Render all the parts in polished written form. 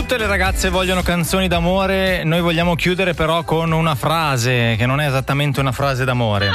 Tutte le ragazze vogliono canzoni d'amore, noi vogliamo chiudere però con una frase che non è esattamente una frase d'amore.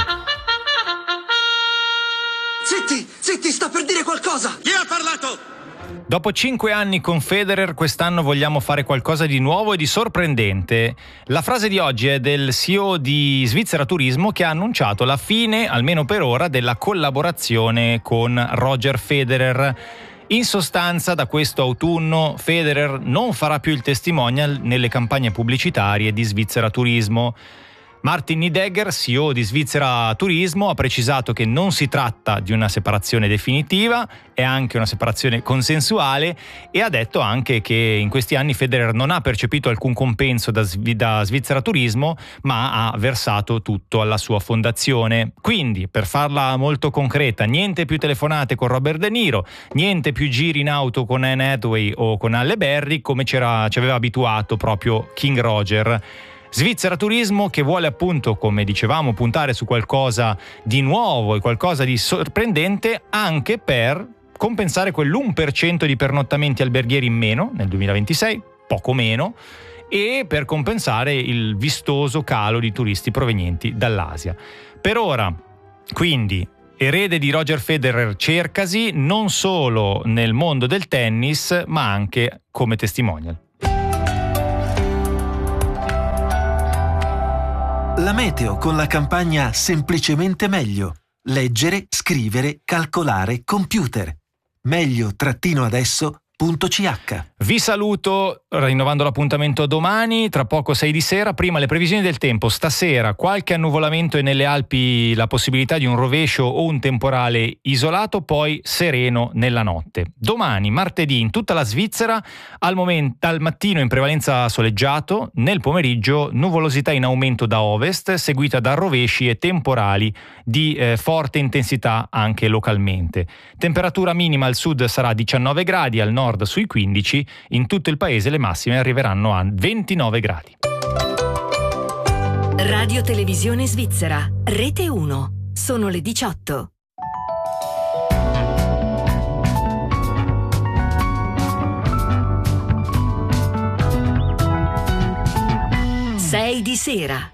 Zitti, sta per dire qualcosa! Chi ha parlato? Dopo 5 anni con Federer, quest'anno vogliamo fare qualcosa di nuovo e di sorprendente. La frase di oggi è del CEO di Svizzera Turismo, che ha annunciato la fine, almeno per ora, della collaborazione con Roger Federer. In sostanza, da questo autunno Federer non farà più il testimonial nelle campagne pubblicitarie di Svizzera Turismo. Martin Nidegger, CEO di Svizzera Turismo, ha precisato che non si tratta di una separazione definitiva, è anche una separazione consensuale, e ha detto anche che in questi anni Federer non ha percepito alcun compenso da Svizzera Turismo, ma ha versato tutto alla sua fondazione. Quindi, per farla molto concreta, niente più telefonate con Robert De Niro, niente più giri in auto con Anne Hathaway o con Halle Berry, come ci aveva abituato proprio King Roger. Svizzera Turismo, che vuole appunto, come dicevamo, puntare su qualcosa di nuovo e qualcosa di sorprendente, anche per compensare quell'1% di pernottamenti alberghieri in meno nel 2026, poco meno, e per compensare il vistoso calo di turisti provenienti dall'Asia. Per ora, quindi, erede di Roger Federer cercasi non solo nel mondo del tennis, ma anche come testimonial. La meteo con la campagna Semplicemente Meglio. Leggere, scrivere, calcolare, computer. Meglio-adesso.ch. Vi saluto rinnovando l'appuntamento domani, tra poco 6 di sera. Prima le previsioni del tempo: stasera qualche annuvolamento e nelle Alpi la possibilità di un rovescio o un temporale isolato, poi sereno nella notte. Domani, martedì, in tutta la Svizzera al mattino in prevalenza soleggiato, nel pomeriggio nuvolosità in aumento da ovest, seguita da rovesci e temporali di forte intensità anche localmente. Temperatura minima al sud sarà 19 gradi, al nord sui 15, in tutto il paese le massime arriveranno a 29 gradi. Radio Televisione Svizzera, Rete 1, sono le 18. Sei di sera.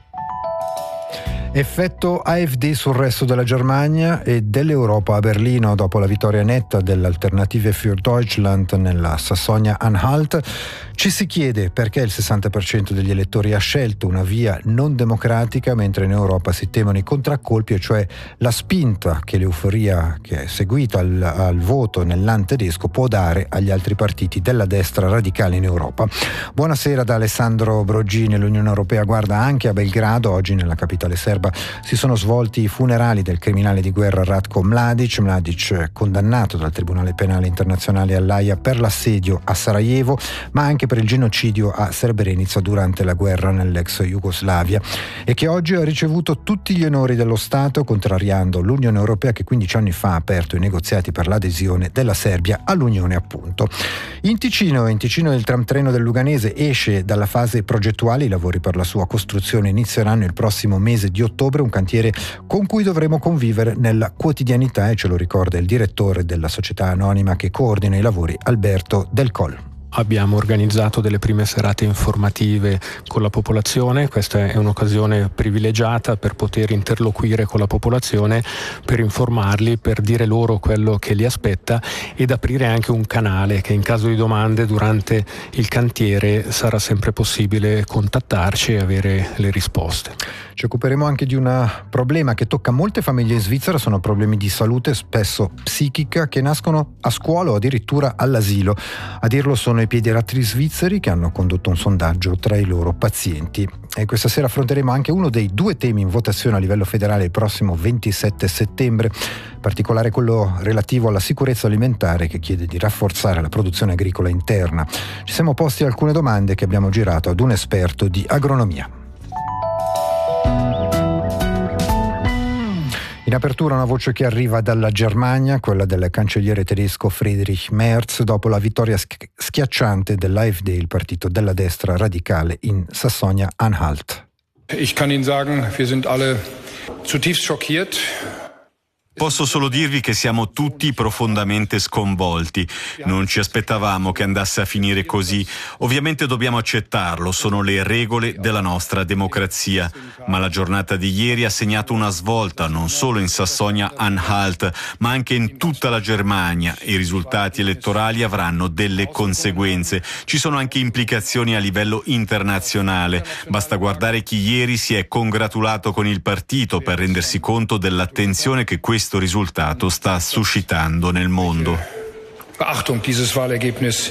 Effetto AfD sul resto della Germania e dell'Europa a Berlino dopo la vittoria netta dell'Alternative für Deutschland nella Sassonia-Anhalt. Ci si chiede perché il 60% degli elettori ha scelto una via non democratica, mentre in Europa si temono i contraccolpi, e cioè la spinta che l'euforia che è seguita al voto nel Land tedesco può dare agli altri partiti della destra radicale in Europa. Buonasera da Alessandro Broggini. L'Unione Europea guarda anche a Belgrado. Oggi nella capitale serba si sono svolti i funerali del criminale di guerra Ratko Mladic, condannato dal Tribunale Penale Internazionale all'Aia per l'assedio a Sarajevo, ma anche per il genocidio a Srebrenica durante la guerra nell'ex Jugoslavia, e che oggi ha ricevuto tutti gli onori dello Stato, contrariando l'Unione Europea che 15 anni fa ha aperto i negoziati per l'adesione della Serbia all'Unione, appunto. In Ticino il tram treno del Luganese esce dalla fase progettuale. I lavori per la sua costruzione inizieranno il prossimo mese di ottobre, un cantiere con cui dovremo convivere nella quotidianità, e ce lo ricorda il direttore della società anonima che coordina i lavori, Alberto Del Col. Abbiamo organizzato delle prime serate informative con la popolazione. Questa è un'occasione privilegiata per poter interloquire con la popolazione, per informarli, per dire loro quello che li aspetta, ed aprire anche un canale che in caso di domande durante il cantiere sarà sempre possibile contattarci e avere le risposte. Ci occuperemo anche di un problema che tocca molte famiglie in Svizzera. Sono problemi di salute, spesso psichica, che nascono a scuola o addirittura all'asilo. A dirlo sono i pediatri svizzeri, che hanno condotto un sondaggio tra i loro pazienti. E questa sera affronteremo anche uno dei 2 temi in votazione a livello federale il prossimo 27 settembre, in particolare quello relativo alla sicurezza alimentare, che chiede di rafforzare la produzione agricola interna. Ci siamo posti alcune domande che abbiamo girato ad un esperto di agronomia. In apertura una voce che arriva dalla Germania, quella del cancelliere tedesco Friedrich Merz, dopo la vittoria schiacciante dell'AfD, il partito della destra radicale in Sassonia-Anhalt. Ich kann Ihnen sagen, wir sind alle zutiefst schockiert. Posso solo dirvi che siamo tutti profondamente sconvolti. Non ci aspettavamo che andasse a finire così. Ovviamente dobbiamo accettarlo, sono le regole della nostra democrazia. Ma la giornata di ieri ha segnato una svolta non solo in Sassonia-Anhalt, ma anche in tutta la Germania. I risultati elettorali avranno delle conseguenze. Ci sono anche implicazioni a livello internazionale. Basta guardare chi ieri si è congratulato con il partito per rendersi conto dell'attenzione che questo risultato sta suscitando nel mondo. Beachtung dieses Wahlergebnis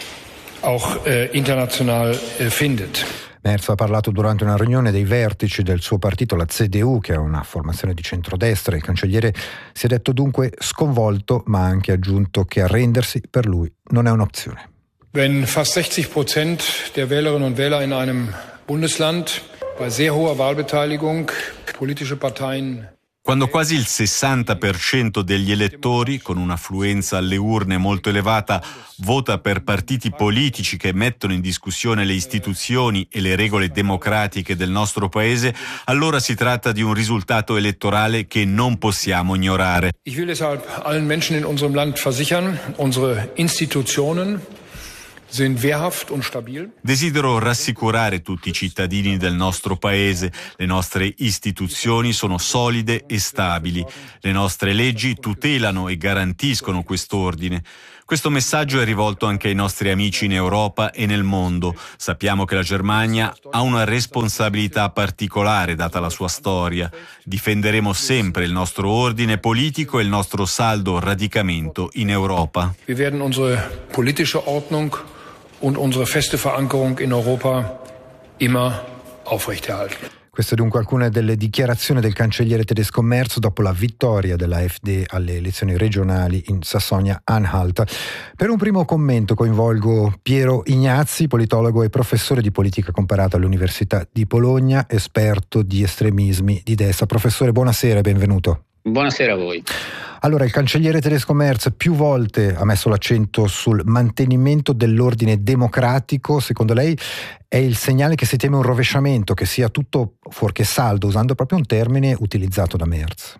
auch international findet. Merz ha parlato durante una riunione dei vertici del suo partito, la CDU, che è una formazione di centrodestra. Il cancelliere si è detto dunque sconvolto, ma ha anche aggiunto che arrendersi per lui non è un'opzione. Wenn fast 60% der Wählerinnen und Wähler in einem Bundesland bei sehr hoher Wahlbeteiligung politische Parteien. Quando quasi il 60% degli elettori, con un'affluenza alle urne molto elevata, vota per partiti politici che mettono in discussione le istituzioni e le regole democratiche del nostro paese, allora si tratta di un risultato elettorale che non possiamo ignorare. Ich will deshalb allen Menschen in unserem Land versichern, unsere Institutionen sind wehrhaft und stabil. Desidero rassicurare tutti i cittadini del nostro paese. Le nostre istituzioni sono solide e stabili. Le nostre leggi tutelano e garantiscono quest'ordine. Questo messaggio è rivolto anche ai nostri amici in Europa e nel mondo. Sappiamo che la Germania ha una responsabilità particolare data la sua storia. Difenderemo sempre il nostro ordine politico e il nostro saldo radicamento in Europa. Wir werden unsere politische Ordnung und unsere feste Verankerung in Europa immer aufrechterhalten. Queste dunque alcune delle dichiarazioni del cancelliere tedesco Merz dopo la vittoria della AfD alle elezioni regionali in Sassonia-Anhalt. Per un primo commento coinvolgo Piero Ignazzi, politologo e professore di politica comparata all'Università di Bologna, esperto di estremismi di destra. Professore, buonasera e benvenuto. Buonasera a voi. Allora, il cancelliere tedesco Merz più volte ha messo l'accento sul mantenimento dell'ordine democratico. Secondo lei è il segnale che si teme un rovesciamento, che sia tutto fuorché saldo, usando proprio un termine utilizzato da Merz?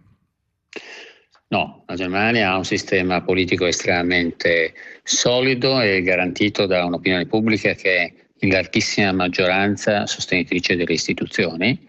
No, la Germania ha un sistema politico estremamente solido e garantito da un'opinione pubblica che è in larghissima maggioranza sostenitrice delle istituzioni.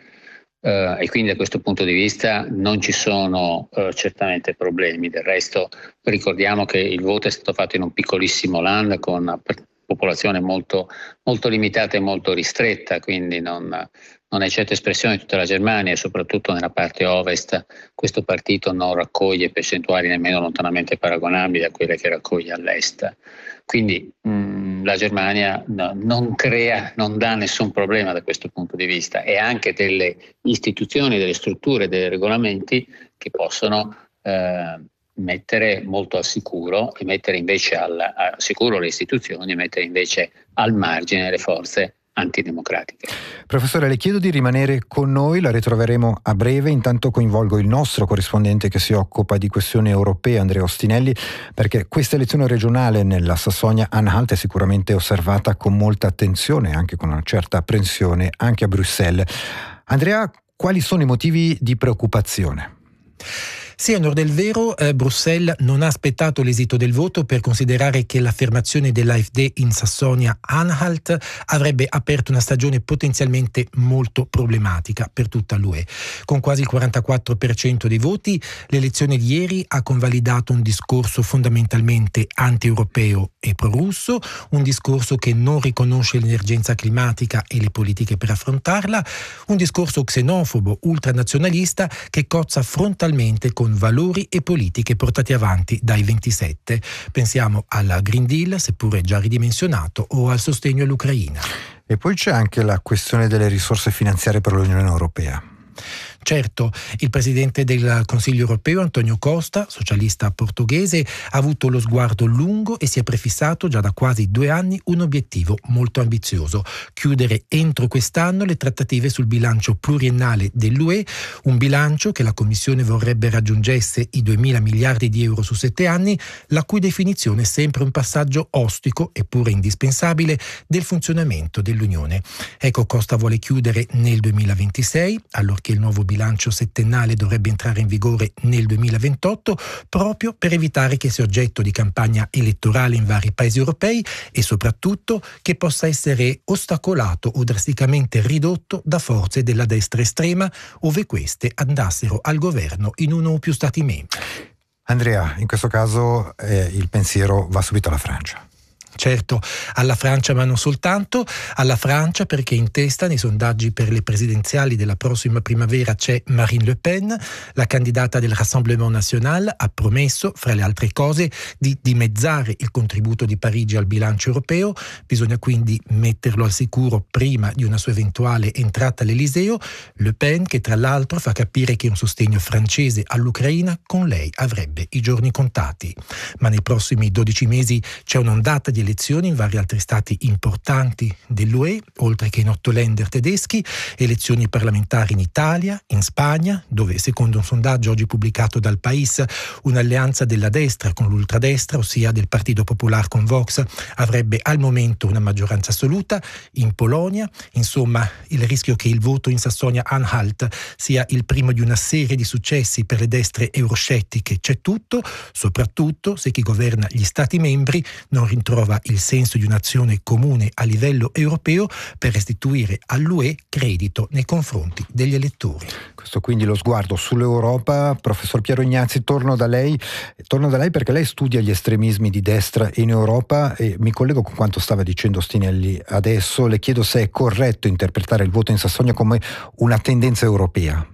E quindi da questo punto di vista non ci sono certamente problemi. Del resto ricordiamo che il voto è stato fatto in un piccolissimo land con una popolazione molto, molto limitata e molto ristretta, quindi non è certa espressione di tutta la Germania e soprattutto nella parte ovest questo partito non raccoglie percentuali nemmeno lontanamente paragonabili a quelle che raccoglie all'est. Quindi la Germania non dà nessun problema da questo punto di vista, e anche delle istituzioni, delle strutture, dei regolamenti che possono mettere molto al sicuro e mettere invece al sicuro le istituzioni e mettere invece al margine le forze antidemocratiche. Professore, le chiedo di rimanere con noi, la ritroveremo a breve. Intanto coinvolgo il nostro corrispondente che si occupa di questioni europee, Andrea Ostinelli, perché questa elezione regionale nella Sassonia-Anhalt è sicuramente osservata con molta attenzione, anche con una certa apprensione, anche a Bruxelles. Andrea, quali sono i motivi di preoccupazione? Sì, a onor del vero, Bruxelles non ha aspettato l'esito del voto per considerare che l'affermazione dell'AfD in Sassonia-Anhalt avrebbe aperto una stagione potenzialmente molto problematica per tutta l'UE. Con quasi il 44% dei voti, l'elezione di ieri ha convalidato un discorso fondamentalmente anti-europeo e pro-russo, un discorso che non riconosce l'emergenza climatica e le politiche per affrontarla, un discorso xenofobo, ultranazionalista che cozza frontalmente con valori e politiche portati avanti dai 27. Pensiamo al Green Deal, seppure già ridimensionato, o al sostegno all'Ucraina. E poi c'è anche la questione delle risorse finanziarie per l'Unione Europea. Certo, il presidente del Consiglio europeo, Antonio Costa, socialista portoghese, ha avuto lo sguardo lungo e si è prefissato già da quasi 2 anni un obiettivo molto ambizioso: chiudere entro quest'anno le trattative sul bilancio pluriennale dell'UE, un bilancio che la Commissione vorrebbe raggiungesse i 2.000 miliardi di euro su 7 anni, la cui definizione è sempre un passaggio ostico, eppure indispensabile, del funzionamento dell'Unione. Ecco, Costa vuole chiudere nel 2026, allorché il nuovo bilancio bilancio settennale dovrebbe entrare in vigore nel 2028, proprio per evitare che sia oggetto di campagna elettorale in vari paesi europei e soprattutto che possa essere ostacolato o drasticamente ridotto da forze della destra estrema, ove queste andassero al governo in uno o più stati membri. Andrea, in questo caso il pensiero va subito alla Francia. Certo, alla Francia, ma non soltanto, alla Francia perché in testa nei sondaggi per le presidenziali della prossima primavera c'è Marine Le Pen, la candidata del Rassemblement National, ha promesso, fra le altre cose, di dimezzare il contributo di Parigi al bilancio europeo, bisogna quindi metterlo al sicuro prima di una sua eventuale entrata all'Eliseo. Le Pen che tra l'altro fa capire che un sostegno francese all'Ucraina con lei avrebbe i giorni contati. Ma nei prossimi 12 mesi c'è un'ondata di elezioni in vari altri stati importanti dell'UE, oltre che in 8 länder tedeschi, elezioni parlamentari in Italia, in Spagna, dove secondo un sondaggio oggi pubblicato dal País, un'alleanza della destra con l'ultradestra, ossia del Partito Popolare con Vox, avrebbe al momento una maggioranza assoluta. In Polonia, insomma, il rischio che il voto in Sassonia-Anhalt sia il primo di una serie di successi per le destre euroscettiche c'è tutto, soprattutto se chi governa gli stati membri non ritrova il senso di un'azione comune a livello europeo per restituire all'UE credito nei confronti degli elettori. Questo quindi lo sguardo sull'Europa. Professor Piero Ignazzi, torno da lei perché lei studia gli estremismi di destra in Europa e mi collego con quanto stava dicendo Stinelli adesso. Le chiedo se è corretto interpretare il voto in Sassonia come una tendenza europea.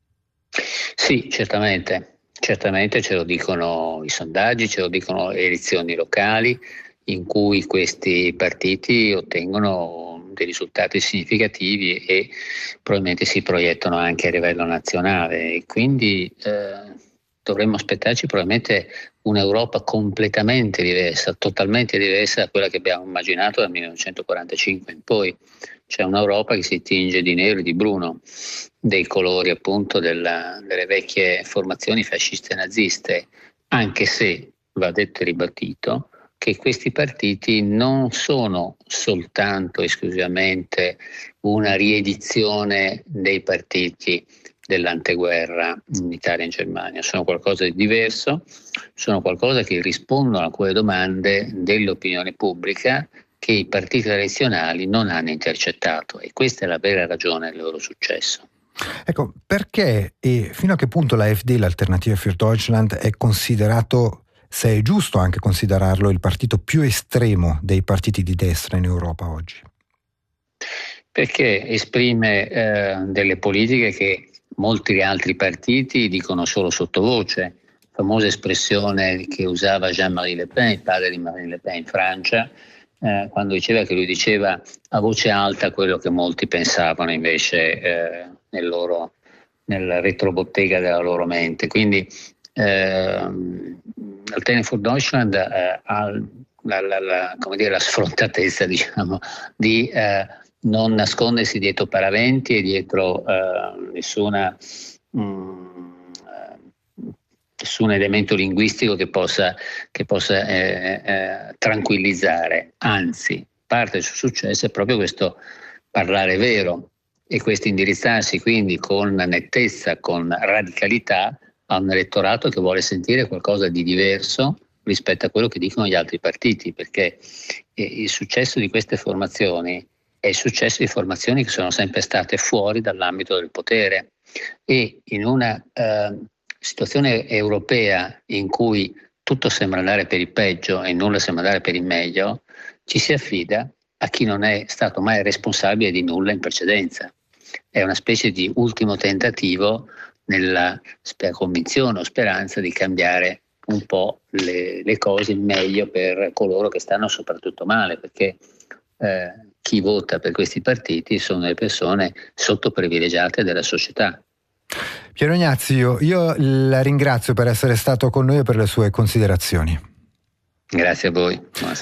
Sì, certamente ce lo dicono i sondaggi, ce lo dicono le elezioni locali, in cui questi partiti ottengono dei risultati significativi e probabilmente si proiettano anche a livello nazionale. E quindi dovremmo aspettarci probabilmente un'Europa completamente diversa, totalmente diversa da quella che abbiamo immaginato dal 1945 in poi. C'è un'Europa che si tinge di nero e di bruno, dei colori appunto delle vecchie formazioni fasciste e naziste, anche se, va detto e ribadito, che questi partiti non sono soltanto esclusivamente una riedizione dei partiti dell'anteguerra in Italia e in Germania, sono qualcosa di diverso, sono qualcosa che rispondono a quelle domande dell'opinione pubblica che i partiti tradizionali non hanno intercettato, e questa è la vera ragione del loro successo. Ecco, perché e fino a che punto l'AfD, l'Alternative für Deutschland, è considerato, se è giusto anche considerarlo, il partito più estremo dei partiti di destra in Europa oggi? Perché esprime delle politiche che molti altri partiti dicono solo sottovoce. Famosa espressione che usava Jean-Marie Le Pen, il padre di Marine Le Pen in Francia, quando diceva che lui diceva a voce alta quello che molti pensavano invece nel retrobottega della loro mente. Quindi Alternative für Deutschland ha la sfrontatezza, diciamo, di non nascondersi dietro paraventi e dietro nessun elemento linguistico che possa tranquillizzare. Anzi, parte del suo successo è proprio questo parlare vero e questo indirizzarsi quindi con nettezza, con radicalità a un elettorato che vuole sentire qualcosa di diverso rispetto a quello che dicono gli altri partiti, perché il successo di queste formazioni è il successo di formazioni che sono sempre state fuori dall'ambito del potere, e in una situazione europea in cui tutto sembra andare per il peggio e nulla sembra andare per il meglio, ci si affida a chi non è stato mai responsabile di nulla in precedenza. È una specie di ultimo tentativo nella convinzione o speranza di cambiare un po' le cose in meglio per coloro che stanno soprattutto male, perché chi vota per questi partiti sono le persone sottoprivilegiate della società. Piero Ignazzi, io la ringrazio per essere stato con noi e per le sue considerazioni. Grazie a voi, buona serata.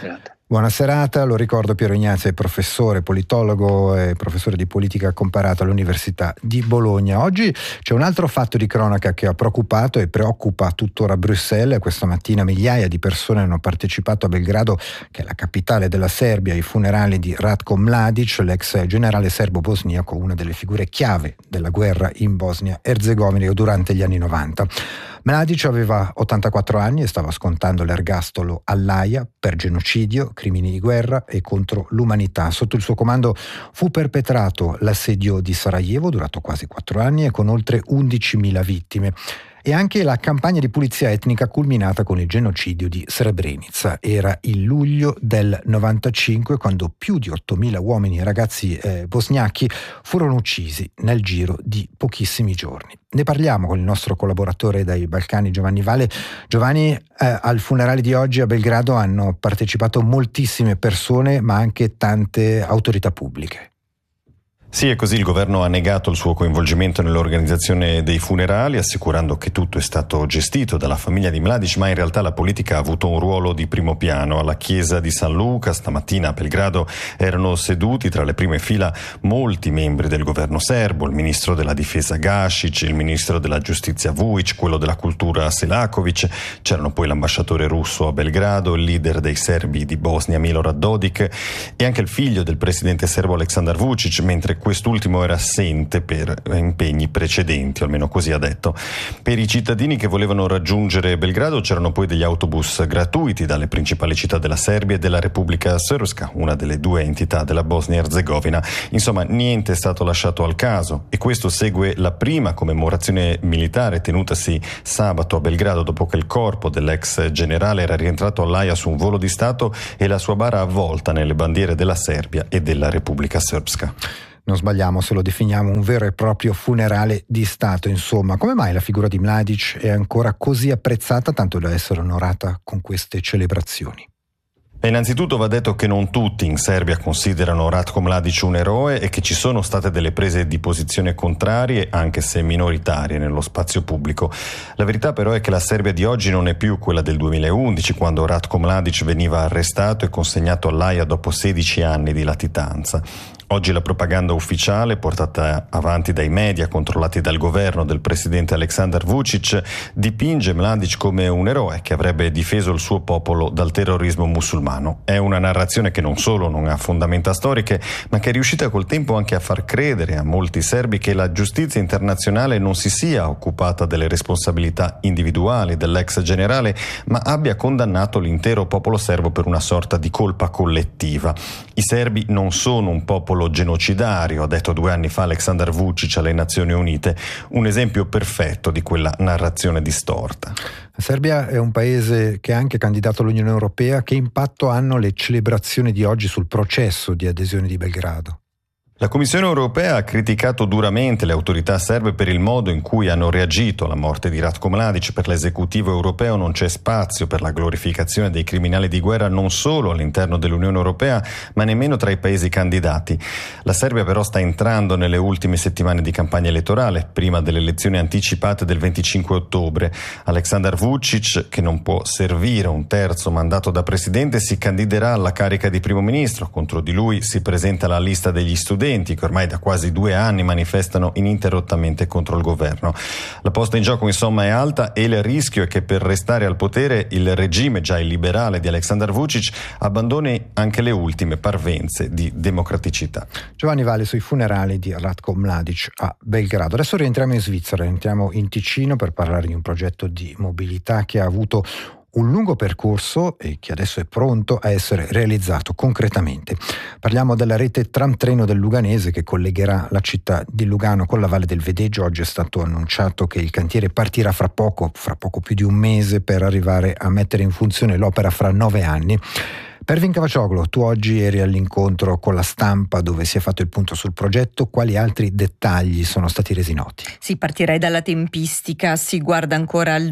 Buona serata, lo ricordo, Piero Ignazzi è professore, politologo e professore di politica comparata all'Università di Bologna. Oggi c'è un altro fatto di cronaca che ha preoccupato e preoccupa tuttora Bruxelles. Questa mattina migliaia di persone hanno partecipato a Belgrado, che è la capitale della Serbia, ai funerali di Ratko Mladic, l'ex generale serbo-bosniaco, una delle figure chiave della guerra in Bosnia-Erzegovina durante gli anni 90. Mladic aveva 84 anni e stava scontando l'ergastolo all'Aia per genocidio, crimini di guerra e contro l'umanità. Sotto il suo comando fu perpetrato l'assedio di Sarajevo, durato quasi 4 anni e con oltre 11.000 vittime. E anche la campagna di pulizia etnica culminata con il genocidio di Srebrenica. Era il luglio del 95 quando più di 8.000 uomini e ragazzi bosniachi furono uccisi nel giro di pochissimi giorni. Ne parliamo con il nostro collaboratore dai Balcani, Giovanni Vale. Giovanni, al funerale di oggi a Belgrado hanno partecipato moltissime persone, ma anche tante autorità pubbliche. Sì, è così. Il governo ha negato il suo coinvolgimento nell'organizzazione dei funerali, assicurando che tutto è stato gestito dalla famiglia di Mladic, ma in realtà la politica ha avuto un ruolo di primo piano. Alla chiesa di San Luca stamattina a Belgrado erano seduti tra le prime fila molti membri del governo serbo, il ministro della difesa Gašić, il ministro della giustizia Vujić, quello della cultura Selaković, c'erano poi l'ambasciatore russo a Belgrado, il leader dei serbi di Bosnia Milorad Dodik e anche il figlio del presidente serbo Aleksandar Vučić, mentre quest'ultimo era assente per impegni precedenti, o almeno così ha detto. Per i cittadini che volevano raggiungere Belgrado c'erano poi degli autobus gratuiti dalle principali città della Serbia e della Repubblica Srpska, una delle due entità della Bosnia-Erzegovina. Insomma, niente è stato lasciato al caso, e questo segue la prima commemorazione militare tenutasi sabato a Belgrado dopo che il corpo dell'ex generale era rientrato all'Aia su un volo di Stato e la sua bara avvolta nelle bandiere della Serbia e della Repubblica Srpska. Non sbagliamo se lo definiamo un vero e proprio funerale di Stato, insomma. Come mai la figura di Mladic è ancora così apprezzata, tanto da essere onorata con queste celebrazioni? E innanzitutto va detto che non tutti in Serbia considerano Ratko Mladic un eroe e che ci sono state delle prese di posizione contrarie, anche se minoritarie, nello spazio pubblico. La verità però è che la Serbia di oggi non è più quella del 2011, quando Ratko Mladic veniva arrestato e consegnato all'Aia dopo 16 anni di latitanza. Oggi la propaganda ufficiale, portata avanti dai media controllati dal governo del presidente Aleksandar Vučić, dipinge Mladic come un eroe che avrebbe difeso il suo popolo dal terrorismo musulmano. È una narrazione che non solo non ha fondamenta storiche, ma che è riuscita col tempo anche a far credere a molti serbi che la giustizia internazionale non si sia occupata delle responsabilità individuali dell'ex generale, ma abbia condannato l'intero popolo serbo per una sorta di colpa collettiva. I serbi non sono un popolo genocidario, ha detto 2 anni fa Aleksandar Vučić alle Nazioni Unite, un esempio perfetto di quella narrazione distorta. La Serbia è un paese che è anche candidato all'Unione Europea. Che impatto hanno le celebrazioni di oggi sul processo di adesione di Belgrado? La Commissione europea ha criticato duramente le autorità serbe per il modo in cui hanno reagito alla morte di Ratko Mladic. Per l'esecutivo europeo non c'è spazio per la glorificazione dei criminali di guerra non solo all'interno dell'Unione Europea, ma nemmeno tra i paesi candidati. La Serbia però sta entrando nelle ultime settimane di campagna elettorale, prima delle elezioni anticipate del 25 ottobre. Aleksandar Vučić, che non può servire un terzo mandato da presidente, si candiderà alla carica di primo ministro. Contro di lui si presenta la lista degli studenti, che ormai da quasi 2 anni manifestano ininterrottamente contro il governo. La posta in gioco insomma è alta e il rischio è che per restare al potere il regime già illiberale di Aleksandar Vučić abbandoni anche le ultime parvenze di democraticità. Giovanni Vale sui funerali di Ratko Mladic a Belgrado. Adesso rientriamo in Svizzera, rientriamo in Ticino per parlare di un progetto di mobilità che ha avuto un lungo percorso e che adesso è pronto a essere realizzato concretamente. Parliamo della rete tram-treno del Luganese che collegherà la città di Lugano con la Valle del Vedeggio. Oggi è stato annunciato che il cantiere partirà fra poco più di un mese, per arrivare a mettere in funzione l'opera fra 9 anni. Pervin Cavaccioglu, tu oggi eri all'incontro con la stampa dove si è fatto il punto sul progetto. Quali altri dettagli sono stati resi noti? Sì, partirei dalla tempistica, si guarda ancora al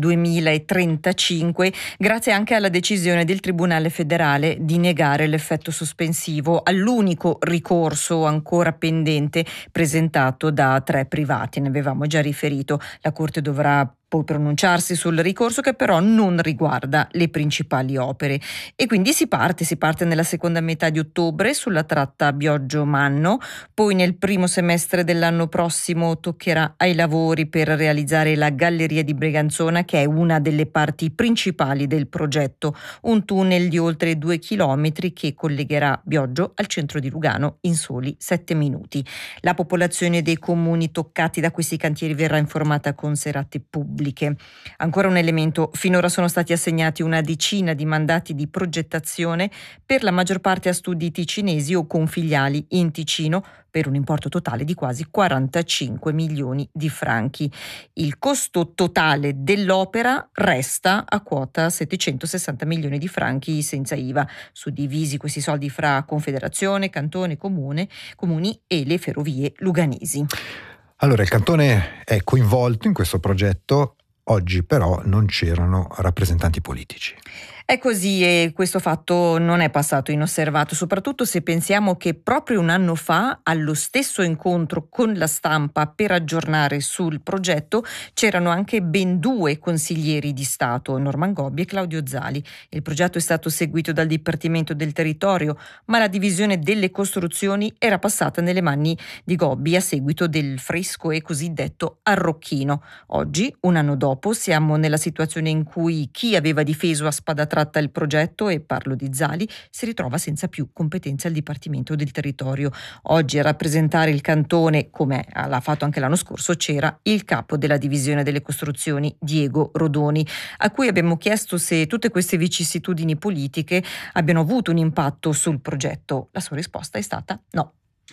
2035, grazie anche alla decisione del Tribunale federale di negare l'effetto sospensivo all'unico ricorso ancora pendente presentato da 3 privati. Ne avevamo già riferito, la Corte dovrà poi pronunciarsi sul ricorso che però non riguarda le principali opere. E quindi si parte nella seconda metà di ottobre sulla tratta Bioggio-Manno, poi nel primo semestre dell'anno prossimo toccherà ai lavori per realizzare la galleria di Breganzona, che è una delle parti principali del progetto, un tunnel di oltre 2 chilometri che collegherà Bioggio al centro di Lugano in soli 7 minuti. La popolazione dei comuni toccati da questi cantieri verrà informata con serate pubbliche. Ancora un elemento: finora sono stati assegnati una decina di mandati di progettazione, per la maggior parte a studi ticinesi o con filiali in Ticino, per un importo totale di quasi 45 milioni di franchi. Il costo totale dell'opera resta a quota 760 milioni di franchi senza IVA, suddivisi questi soldi fra Confederazione, Cantone, comuni e le ferrovie luganesi. Allora, il Cantone è coinvolto in questo progetto, oggi però non c'erano rappresentanti politici. È così, e questo fatto non è passato inosservato, soprattutto se pensiamo che proprio un anno fa, allo stesso incontro con la stampa per aggiornare sul progetto, c'erano anche ben 2 consiglieri di Stato, Norman Gobbi e Claudio Zali. Il progetto è stato seguito dal Dipartimento del Territorio, ma la divisione delle costruzioni era passata nelle mani di Gobbi a seguito del fresco e cosiddetto arrocchino. Oggi, un anno dopo, siamo nella situazione in cui chi aveva difeso a spada tratta il progetto, e parlo di Zali, si ritrova senza più competenze al Dipartimento del Territorio. Oggi a rappresentare il Cantone, come l'ha fatto anche l'anno scorso, c'era il capo della divisione delle costruzioni, Diego Rodoni, a cui abbiamo chiesto se tutte queste vicissitudini politiche abbiano avuto un impatto sul progetto. La sua risposta è stata no.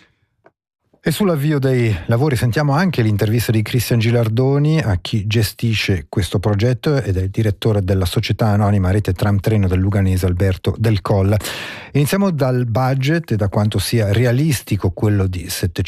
E sull'avvio dei lavori sentiamo anche l'intervista di Cristian Gilardoni a chi gestisce questo progetto ed è il direttore della società anonima Rete Tram Treno del Luganese, Alberto Del Colla. Iniziamo dal budget e da quanto sia realistico quello di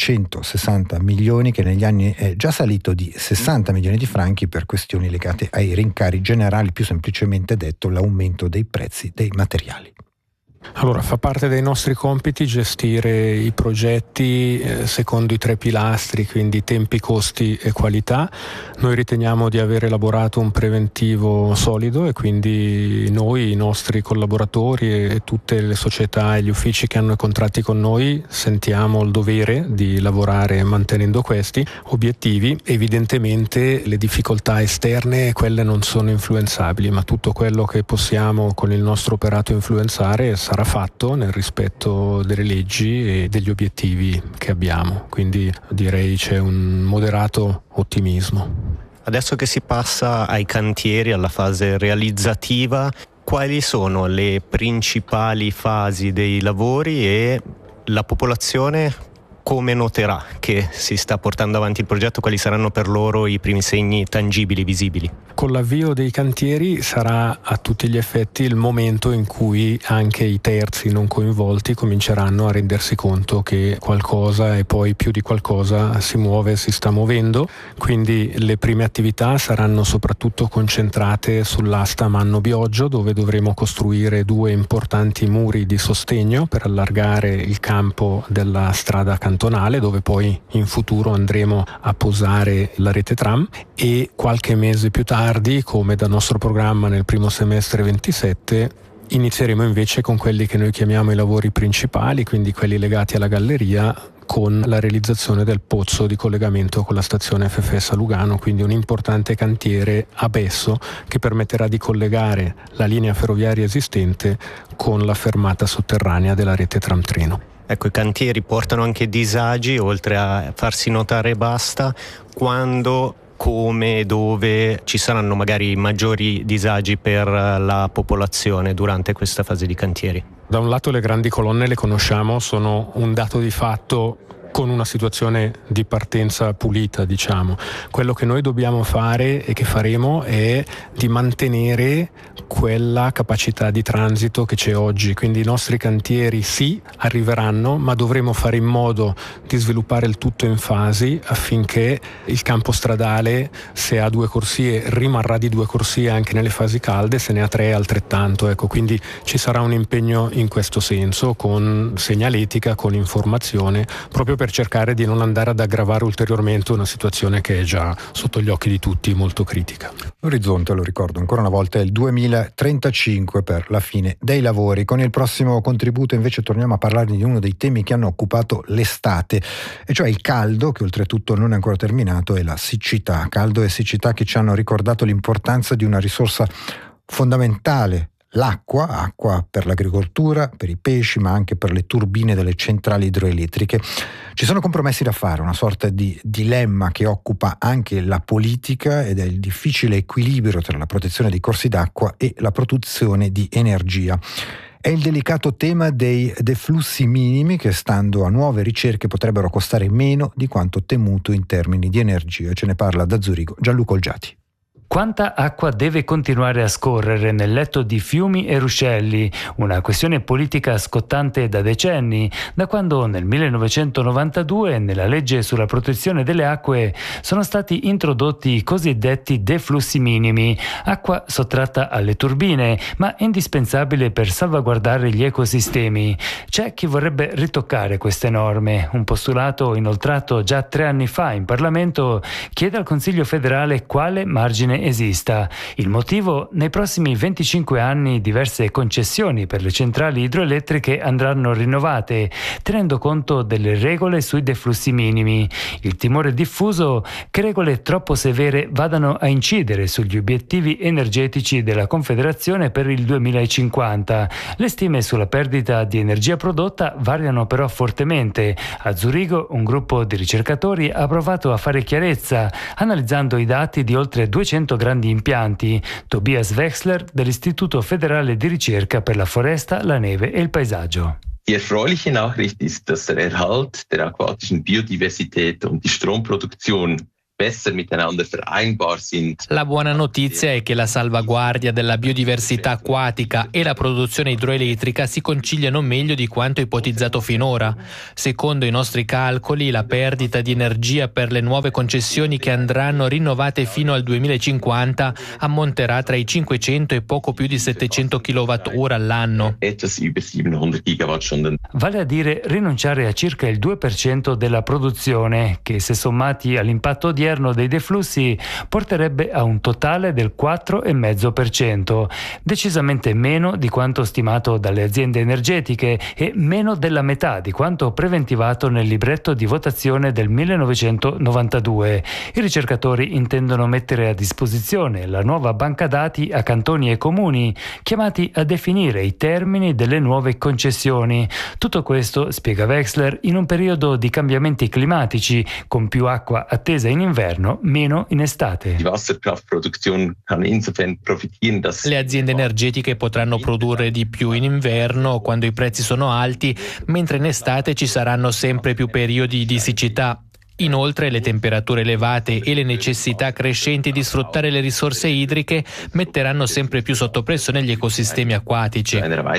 760 milioni, che negli anni è già salito di 60 milioni di franchi per questioni legate ai rincari generali, più semplicemente detto l'aumento dei prezzi dei materiali. Allora, fa parte dei nostri compiti gestire i progetti secondo i 3 pilastri, quindi tempi, costi e qualità. Noi riteniamo di aver elaborato un preventivo solido e quindi noi, i nostri collaboratori e tutte le società e gli uffici che hanno i contratti con noi sentiamo il dovere di lavorare mantenendo questi obiettivi. Evidentemente le difficoltà esterne, quelle non sono influenzabili, ma tutto quello che possiamo con il nostro operato influenzare sarà fatto nel rispetto delle leggi e degli obiettivi che abbiamo, quindi direi c'è un moderato ottimismo. Adesso che si passa ai cantieri, alla fase realizzativa, quali sono le principali fasi dei lavori e la popolazione come noterà che si sta portando avanti il progetto? Quali saranno per loro i primi segni tangibili, visibili? Con l'avvio dei cantieri sarà a tutti gli effetti il momento in cui anche i terzi non coinvolti cominceranno a rendersi conto che qualcosa e poi più di qualcosa si muove, si sta muovendo. Quindi le prime attività saranno soprattutto concentrate sull'asta Manno-Bioggio, dove dovremo costruire 2 importanti muri di sostegno per allargare il campo della strada cantonale, dove poi in futuro andremo a posare la rete tram, e qualche mese più tardi, come da nostro programma nel primo semestre 27, inizieremo invece con quelli che noi chiamiamo i lavori principali, quindi quelli legati alla galleria, con la realizzazione del pozzo di collegamento con la stazione FFS a Lugano, quindi un importante cantiere a Besso che permetterà di collegare la linea ferroviaria esistente con la fermata sotterranea della rete tram treno. Ecco, i cantieri portano anche disagi, oltre a farsi notare e basta, quando, come, dove ci saranno magari maggiori disagi per la popolazione durante questa fase di cantieri. Da un lato le grandi colonne le conosciamo, sono un dato di fatto con una situazione di partenza pulita, diciamo. Quello che noi dobbiamo fare e che faremo è di mantenere quella capacità di transito che c'è oggi, quindi i nostri cantieri sì arriveranno, ma dovremo fare in modo di sviluppare il tutto in fasi affinché il campo stradale, se ha 2 corsie, rimarrà di 2 corsie anche nelle fasi calde, se ne ha 3 altrettanto. Ecco, quindi ci sarà un impegno in questo senso, con segnaletica, con informazione, proprio per cercare di non andare ad aggravare ulteriormente una situazione che è già sotto gli occhi di tutti molto critica. L'orizzonte, lo ricordo ancora una volta, è il 2035 per la fine dei lavori. Con il prossimo contributo invece torniamo a parlare di uno dei temi che hanno occupato l'estate, e cioè il caldo, che oltretutto non è ancora terminato, e la siccità. Caldo e siccità che ci hanno ricordato l'importanza di una risorsa fondamentale, l'acqua per l'agricoltura, per i pesci, ma anche per le turbine delle centrali idroelettriche. Ci sono compromessi da fare, una sorta di dilemma che occupa anche la politica, ed è il difficile equilibrio tra la protezione dei corsi d'acqua e la produzione di energia. È il delicato tema dei deflussi minimi che, stando a nuove ricerche, potrebbero costare meno di quanto temuto in termini di energia. Ce ne parla da Zurigo Gianluca Olgiati. Quanta acqua deve continuare a scorrere nel letto di fiumi e ruscelli? Una questione politica scottante da decenni, da quando nel 1992 nella legge sulla protezione delle acque sono stati introdotti i cosiddetti deflussi minimi, acqua sottratta alle turbine, ma indispensabile per salvaguardare gli ecosistemi. C'è chi vorrebbe ritoccare queste norme. Un postulato inoltrato già 3 anni fa in Parlamento chiede al Consiglio federale quale margine esista. Il motivo? Nei prossimi 25 anni diverse concessioni per le centrali idroelettriche andranno rinnovate, tenendo conto delle regole sui deflussi minimi. Il timore diffuso che regole troppo severe vadano a incidere sugli obiettivi energetici della Confederazione per il 2050. Le stime sulla perdita di energia prodotta variano però fortemente. A Zurigo un gruppo di ricercatori ha provato a fare chiarezza, analizzando i dati di oltre 200 grandi impianti. Tobias Wechsler dell'Istituto Federale di Ricerca per la Foresta, la Neve e il Paesaggio. Die erfreuliche Nachricht ist, dass der Erhalt der aquatischen Biodiversität und die Stromproduktion besser miteinander vereinbar sind. La buona notizia è che la salvaguardia della biodiversità acquatica e la produzione idroelettrica si conciliano meglio di quanto ipotizzato finora. Secondo i nostri calcoli, la perdita di energia per le nuove concessioni che andranno rinnovate fino al 2050 ammonterà tra i 500 e poco più di 700 kWh all'anno. Etwas über 700 Gigawattstunden. Vale a dire rinunciare a circa il 2% della produzione, che se sommati all'impatto odierno dei deflussi porterebbe a un totale del 4,5%, decisamente meno di quanto stimato dalle aziende energetiche e meno della metà di quanto preventivato nel libretto di votazione del 1992. I ricercatori intendono mettere a disposizione la nuova banca dati a cantoni e comuni, chiamati a definire i termini delle nuove concessioni. Tutto questo, spiega Wechsler, in un periodo di cambiamenti climatici, con più acqua attesa in inverno, meno in estate. Le aziende energetiche potranno produrre di più in inverno, quando i prezzi sono alti, mentre in estate ci saranno sempre più periodi di siccità. Inoltre le temperature elevate e le necessità crescenti di sfruttare le risorse idriche metteranno sempre più sotto pressione gli ecosistemi acquatici.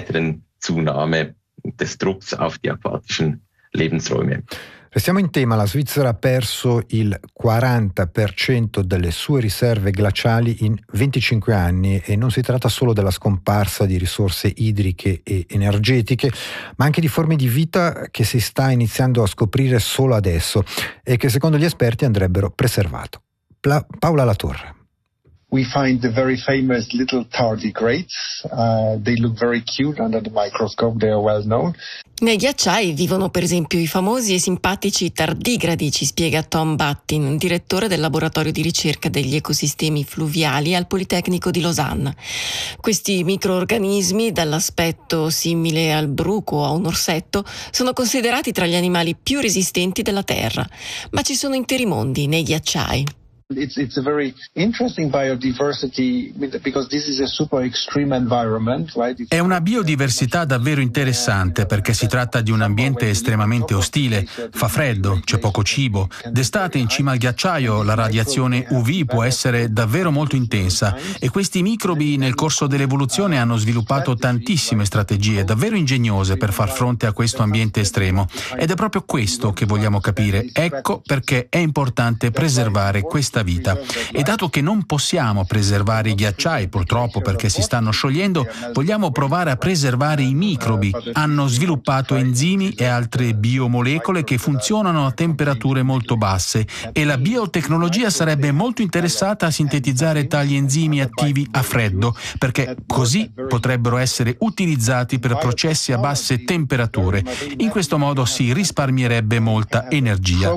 Restiamo in tema, la Svizzera ha perso il 40% delle sue riserve glaciali in 25 anni, e non si tratta solo della scomparsa di risorse idriche e energetiche, ma anche di forme di vita che si sta iniziando a scoprire solo adesso e che secondo gli esperti andrebbero preservate. Paola Latorre. We find the very famous little tardigrades. They look very cute under the microscope. They are well known. Nei ghiacciai vivono per esempio i famosi e simpatici tardigradi, ci spiega Tom Battin, direttore del laboratorio di ricerca degli ecosistemi fluviali al Politecnico di Losanna. Questi microorganismi, dall'aspetto simile al bruco o a un orsetto, sono considerati tra gli animali più resistenti della Terra, ma ci sono interi mondi nei ghiacciai. It's a very interesting biodiversity because this is a super extreme environment, right? È una biodiversità davvero interessante perché si tratta di un ambiente estremamente ostile, fa freddo, c'è poco cibo. D'estate in cima al ghiacciaio la radiazione UV può essere davvero molto intensa e questi microbi nel corso dell'evoluzione hanno sviluppato tantissime strategie davvero ingegnose per far fronte a questo ambiente estremo ed è proprio questo che vogliamo capire. Ecco perché è importante preservare questa questa vita. E dato che non possiamo preservare i ghiacciai, purtroppo perché si stanno sciogliendo, vogliamo provare a preservare i microbi. Hanno sviluppato enzimi e altre biomolecole che funzionano a temperature molto basse e la biotecnologia sarebbe molto interessata a sintetizzare tali enzimi attivi a freddo, perché così potrebbero essere utilizzati per processi a basse temperature. In questo modo si risparmierebbe molta energia.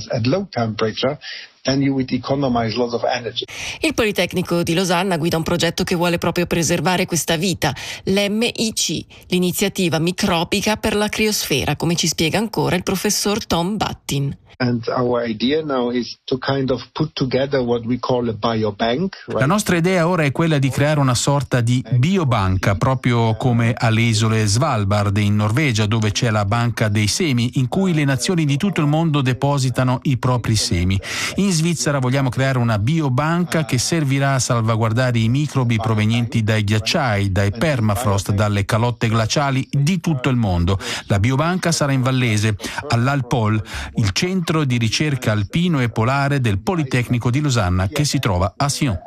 Il Politecnico di Losanna guida un progetto che vuole proprio preservare questa vita, l'MIC, l'iniziativa microbica per la criosfera, come ci spiega ancora il professor Tom Battin. La nostra idea ora è quella di creare una sorta di biobanca, proprio come alle isole Svalbard in Norvegia, dove c'è la banca dei semi, in cui le nazioni di tutto il mondo depositano i propri semi. In Svizzera vogliamo creare una biobanca che servirà a salvaguardare i microbi provenienti dai ghiacciai, dai permafrost, dalle calotte glaciali di tutto il mondo. La biobanca sarà in Vallese, all'Alpol, il centro di ricerca alpino e polare del Politecnico di Losanna, che si trova a Sion.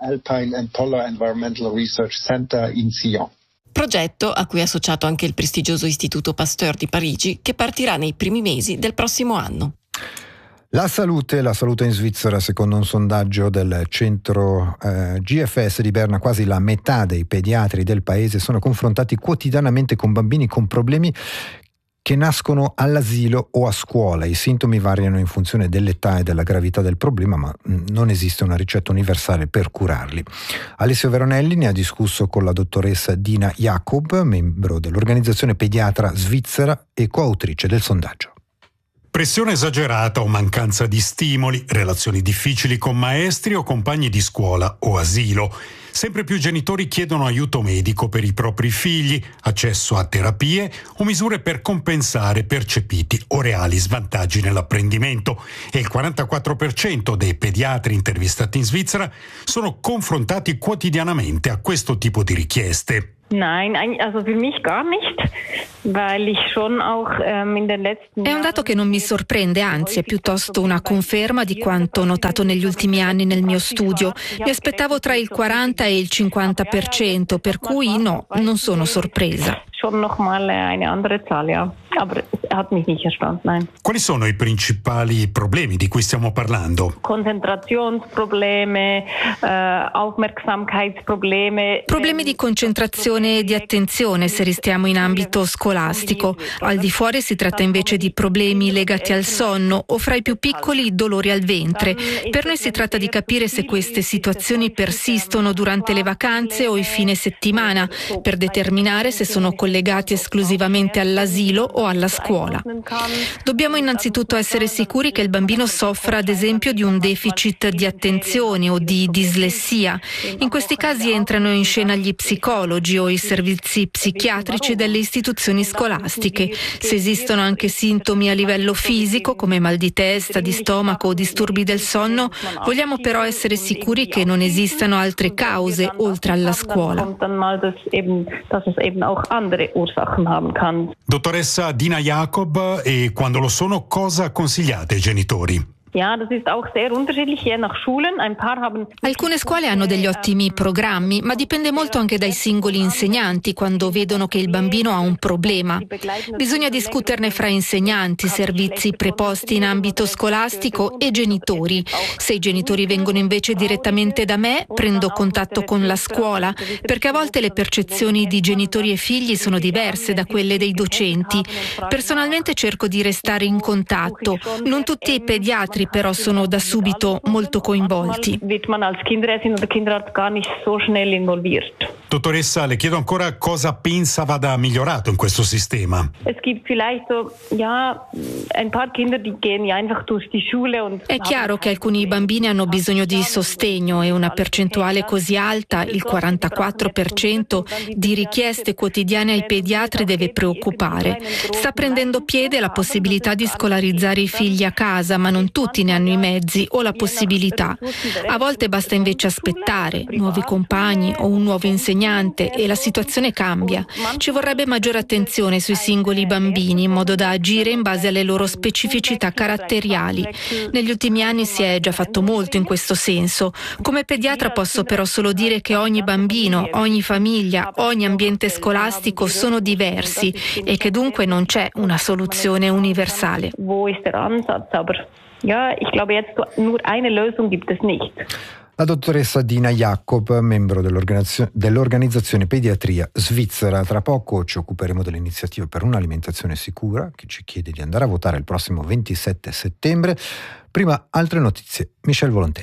Progetto a cui è associato anche il prestigioso Istituto Pasteur di Parigi, che partirà nei primi mesi del prossimo anno. La salute in Svizzera, secondo un sondaggio del centro GFS di Berna, quasi la metà dei pediatri del paese sono confrontati quotidianamente con bambini con problemi che nascono all'asilo o a scuola. I sintomi variano in funzione dell'età e della gravità del problema, ma non esiste una ricetta universale per curarli. Alessio Veronelli ne ha discusso con la dottoressa Dina Jacob, membro dell'Organizzazione Pediatra Svizzera e coautrice del sondaggio. Pressione esagerata o mancanza di stimoli, relazioni difficili con maestri o compagni di scuola o asilo. Sempre più genitori chiedono aiuto medico per i propri figli, accesso a terapie o misure per compensare percepiti o reali svantaggi nell'apprendimento. E il 44% dei pediatri intervistati in Svizzera sono confrontati quotidianamente a questo tipo di richieste. Nein, also für mich gar nicht, weil ich schon auch in den letzten È un dato che non mi sorprende, anzi è piuttosto una conferma di quanto notato negli ultimi anni nel mio studio. Mi aspettavo tra il 40 e il 50%, per cui no, non sono sorpresa. Schon noch mal eine andere Zahl, ja. Aber hat mich nicht erstaunt, nein. Quali sono i principali problemi di cui stiamo parlando? Konzentrationsprobleme, Aufmerksamkeitsprobleme. Problemi di concentrazione e di attenzione se restiamo in ambito scolastico. Al di fuori si tratta invece di problemi legati al sonno o, fra i più piccoli, dolori al ventre. Per noi si tratta di capire se queste situazioni persistono durante le vacanze o i fine settimana, per determinare se sono collegati esclusivamente all'asilo o alla scuola. Dobbiamo innanzitutto essere sicuri che il bambino soffra ad esempio di un deficit di attenzione o di dislessia. In questi casi entrano in scena gli psicologi o i servizi psichiatrici delle istituzioni scolastiche. Se esistono anche sintomi a livello fisico come mal di testa, di stomaco o disturbi del sonno, vogliamo però essere sicuri che non esistano altre cause oltre alla scuola. Dottoressa Dina Jacob, e quando lo sono, cosa consigliate ai genitori? Alcune scuole hanno degli ottimi programmi, ma dipende molto anche dai singoli insegnanti quando vedono che il bambino ha un problema. Bisogna discuterne fra insegnanti, servizi preposti in ambito scolastico e genitori. Se i genitori vengono invece direttamente da me, prendo contatto con la scuola, perché a volte le percezioni di genitori e figli sono diverse da quelle dei docenti. Personalmente cerco di restare in contatto. Non tutti i pediatri però sono da subito molto coinvolti. Dottoressa, le chiedo ancora cosa pensa vada migliorato in questo sistema. È chiaro che alcuni bambini hanno bisogno di sostegno e una percentuale così alta, il 44%, di richieste quotidiane ai pediatri deve preoccupare. Sta prendendo piede la possibilità di scolarizzare i figli a casa, ma non tutti ne hanno i mezzi o la possibilità. A volte basta invece aspettare nuovi compagni o un nuovo insegnante e la situazione cambia. Ci vorrebbe maggiore attenzione sui singoli bambini in modo da agire in base alle loro loro specificità caratteriali. Negli ultimi anni si è già fatto molto in questo senso. Come pediatra posso però solo dire che ogni bambino, ogni famiglia, ogni ambiente scolastico sono diversi e che dunque non c'è una soluzione universale. Ja, ich glaube jetzt nur eine Lösung gibt es nicht. La dottoressa Dina Jacob, membro dell'organizzazione Pediatria Svizzera. Tra poco ci occuperemo dell'iniziativa per un'alimentazione sicura, che ci chiede di andare a votare il prossimo 27 settembre. Prima altre notizie. Michel Volonté.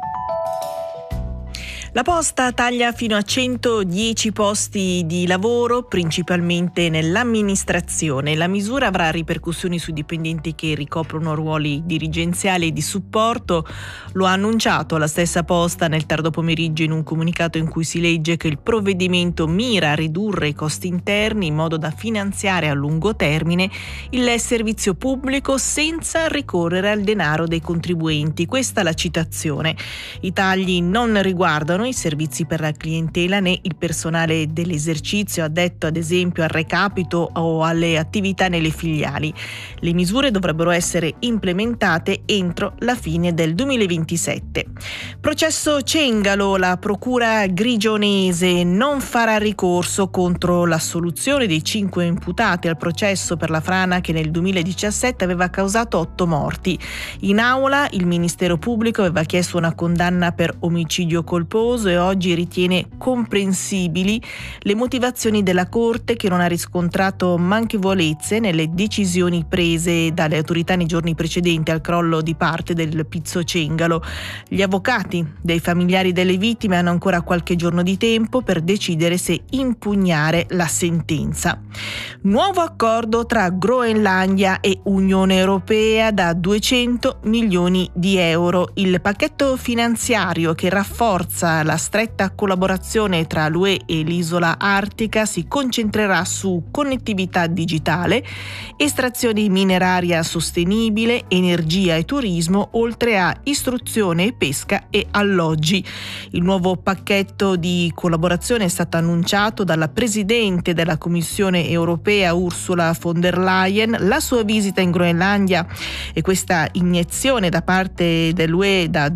La Posta taglia fino a 110 posti di lavoro, principalmente nell'amministrazione. La misura avrà ripercussioni sui dipendenti che ricoprono ruoli dirigenziali e di supporto. Lo ha annunciato la stessa Posta nel tardo pomeriggio in un comunicato in cui si legge che il provvedimento mira a ridurre i costi interni in modo da finanziare a lungo termine il servizio pubblico senza ricorrere al denaro dei contribuenti. Questa è la citazione. I tagli non riguardano i servizi per la clientela né il personale dell'esercizio addetto ad esempio al recapito o alle attività nelle filiali. Le misure dovrebbero essere implementate entro la fine del 2027. Processo Cengalo, la procura grigionese non farà ricorso contro l'assoluzione dei 5 imputati al processo per la frana che nel 2017 aveva causato 8 morti. In aula il Ministero Pubblico aveva chiesto una condanna per omicidio colposo e oggi ritiene comprensibili le motivazioni della Corte, che non ha riscontrato manchevolezze nelle decisioni prese dalle autorità nei giorni precedenti al crollo di parte del Pizzo Cengalo. Gli avvocati dei familiari delle vittime hanno ancora qualche giorno di tempo per decidere se impugnare la sentenza. Nuovo accordo tra Groenlandia e Unione Europea da 200 milioni di euro. Il pacchetto finanziario che rafforza la stretta collaborazione tra l'UE e l'isola artica si concentrerà su connettività digitale, estrazione mineraria sostenibile, energia e turismo, oltre a istruzione, pesca e alloggi. Il nuovo pacchetto di collaborazione è stato annunciato dalla Presidente della Commissione europea Ursula von der Leyen. La sua visita in Groenlandia e questa iniezione da parte dell'UE da